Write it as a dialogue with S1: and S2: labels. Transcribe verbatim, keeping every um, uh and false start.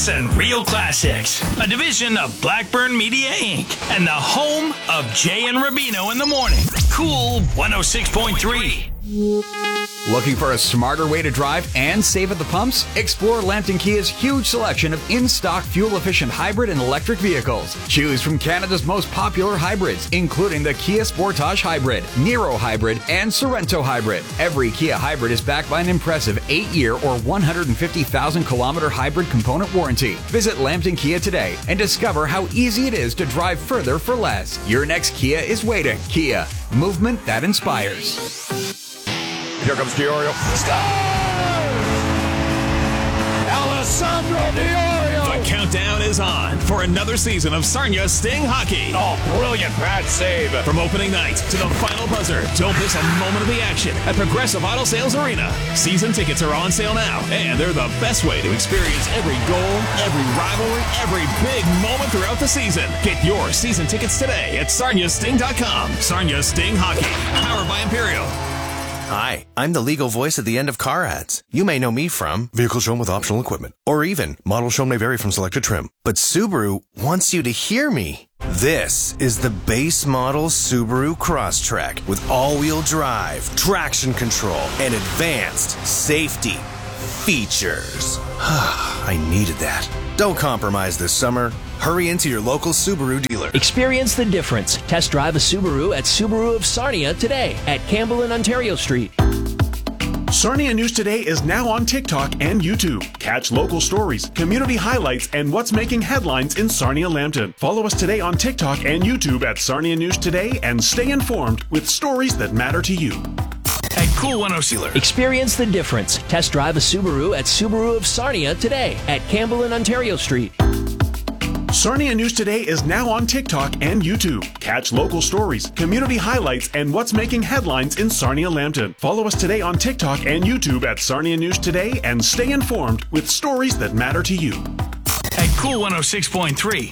S1: and Real Classics, a division of Blackburn Media Incorporated, and the home of Jay and Rubino in the morning. Cool one oh six point three.
S2: Looking for a smarter way to drive and save at the pumps? Explore Lambton Kia's huge selection of in-stock fuel-efficient hybrid and electric vehicles. Choose from Canada's most popular hybrids, including the Kia Sportage Hybrid, Niro Hybrid, and Sorento Hybrid. Every Kia hybrid is backed by an impressive eight-year or one hundred fifty thousand kilometer hybrid component warranty. Visit Lambton Kia today and discover how easy it is to drive further for less. Your next Kia is waiting. Kia, movement that inspires.
S3: Here comes Diorio. Scores! Alessandro Diorio!
S4: The countdown is on for another season of Sarnia Sting Hockey.
S3: Oh, brilliant pad save.
S4: From opening night to the final buzzer, don't miss a moment of the action at Progressive Auto Sales Arena. Season tickets are on sale now, and they're the best way to experience every goal, every rivalry, every big moment throughout the season. Get your season tickets today at sarnia sting dot com. Sarnia Sting Hockey, powered by Imperial.
S5: Hi, I'm the legal voice at the end of car ads. You may know me from vehicle shown with optional equipment, or even model shown may vary from selected trim. But Subaru wants you to hear me. This is the base model Subaru Crosstrek with all-wheel drive, traction control, and advanced safety features. I needed that. Don't compromise this summer. Hurry into your local Subaru dealer.
S6: Experience the difference. Test drive a Subaru at Subaru of Sarnia today at Campbell and Ontario Street.
S7: Sarnia News Today is now on TikTok and YouTube. Catch local stories, community highlights, and what's making headlines in Sarnia-Lambton. Follow us today on TikTok and YouTube at Sarnia News Today and stay informed with stories that matter to you.
S1: At Cool one oh six.
S6: Experience the difference. Test drive a Subaru at Subaru of Sarnia today at Campbell and Ontario Street.
S7: Sarnia News Today is now on TikTok and YouTube. Catch local stories, community highlights, and what's making headlines in Sarnia-Lambton. Follow us today on TikTok and YouTube at Sarnia News Today and stay informed with stories that matter to you.
S1: At Cool one oh six point three.